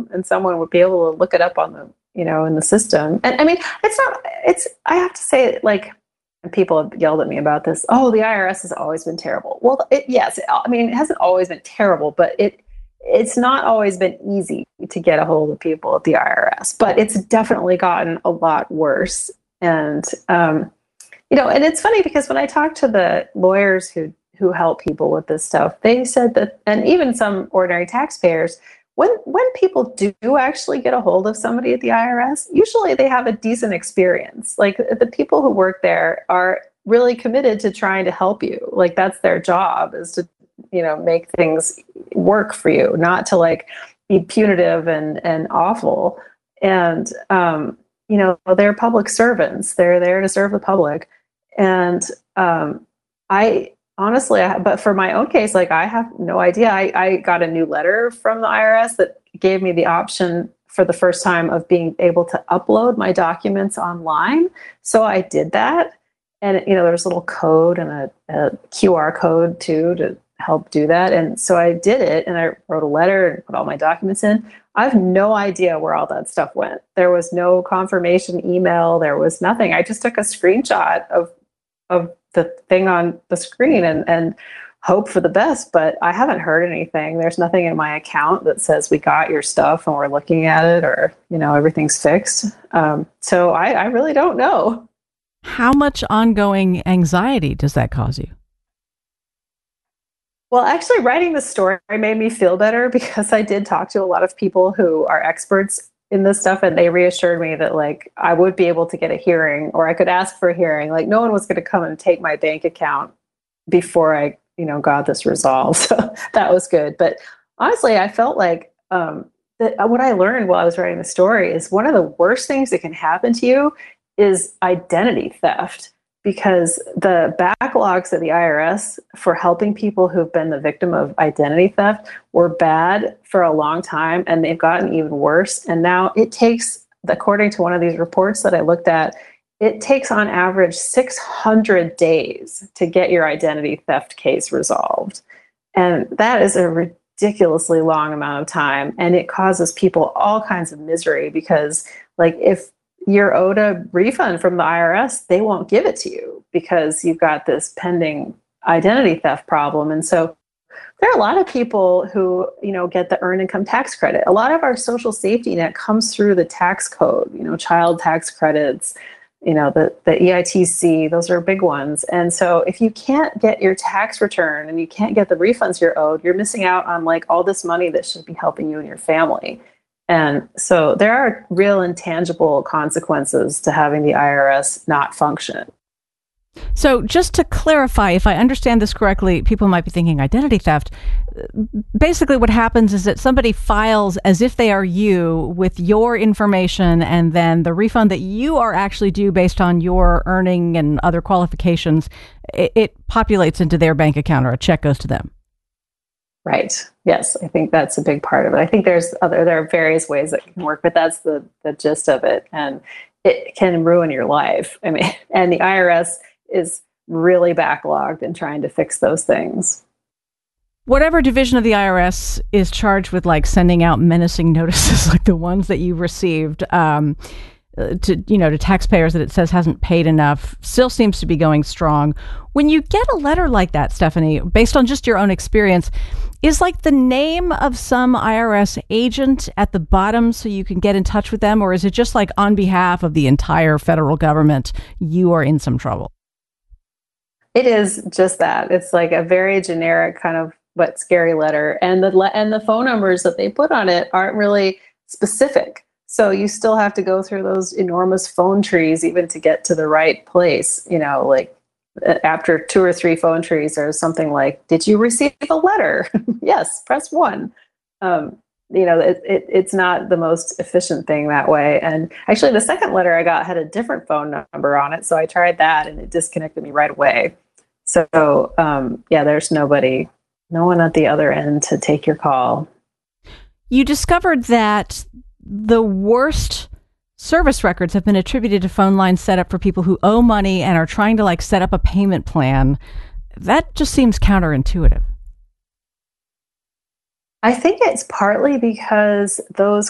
and someone would be able to look it up on the, in the system. And I mean, I have to say, like, and people have yelled at me about this. Oh, the IRS has always been terrible. Well, yes, I mean, it hasn't always been terrible, but it's not always been easy to get a hold of people at the IRS, but it's definitely gotten a lot worse. And, and it's funny because when I talk to the lawyers who help people with this stuff, they said that, and even some ordinary taxpayers, when people do actually get a hold of somebody at the IRS, usually they have a decent experience. Like, the people who work there are really committed to trying to help you. Like, that's their job, is to, make things work for you, not to like be punitive and awful. And, they're public servants. They're there to serve the public. And I honestly, but for my own case, like, I have no idea. I got a new letter from the IRS that gave me the option for the first time of being able to upload my documents online. So I did that. And, there was a little code and a QR code too to help do that. And so I did it, and I wrote a letter and put all my documents in. I have no idea where all that stuff went. There was no confirmation email. There was nothing. I just took a screenshot of the thing on the screen and hope for the best, but I haven't heard anything. There's nothing in my account that says we got your stuff and we're looking at it, or, everything's fixed. So I really don't know. How much ongoing anxiety does that cause you? Well, actually, writing the story made me feel better, because I did talk to a lot of people who are experts in this stuff, and they reassured me that, like, I would be able to get a hearing, or I could ask for a hearing. Like, no one was going to come and take my bank account before I, got this resolved. So that was good. But honestly, I felt like that what I learned while I was writing the story is one of the worst things that can happen to you is identity theft, because the backlogs of the IRS for helping people who've been the victim of identity theft were bad for a long time, and they've gotten even worse. And now it takes, according to one of these reports that I looked at, it takes on average 600 days to get your identity theft case resolved. And that is a ridiculously long amount of time. And it causes people all kinds of misery, because, like, if you're owed a refund from the IRS, they won't give it to you because you've got this pending identity theft problem. And so there are a lot of people who, get the earned income tax credit. A lot of our social safety net comes through the tax code, child tax credits, the EITC, those are big ones. And so if you can't get your tax return and you can't get the refunds you're owed, you're missing out on, like, all this money that should be helping you and your family. And so there are real intangible consequences to having the IRS not function. So just to clarify, if I understand this correctly, people might be thinking identity theft. Basically what happens is that somebody files as if they are you with your information, and then the refund that you are actually due based on your earning and other qualifications, it populates into their bank account, or a check goes to them. Right. Yes, I think that's a big part of it. I think there are various ways that can work, but that's the gist of it. And it can ruin your life. I mean, and the IRS is really backlogged in trying to fix those things. Whatever division of the IRS is charged with, like, sending out menacing notices like the ones that you received to taxpayers that it says hasn't paid enough, still seems to be going strong. When you get a letter like that, Stephanie, based on just your own experience, is, like, the name of some IRS agent at the bottom so you can get in touch with them? Or is it just like, on behalf of the entire federal government, you are in some trouble? It is just that. It's like a very generic kind of but scary letter. And the phone numbers that they put on it aren't really specific. So you still have to go through those enormous phone trees even to get to the right place. Like, after 2 or 3 phone trees, there's something like, did you receive a letter? Yes, press 1. It's not the most efficient thing that way. And actually, the second letter I got had a different phone number on it. So I tried that, and it disconnected me right away. So, there's no one at the other end to take your call. You discovered that the worst service records have been attributed to phone lines set up for people who owe money and are trying to, like, set up a payment plan. That just seems counterintuitive. I think it's partly because those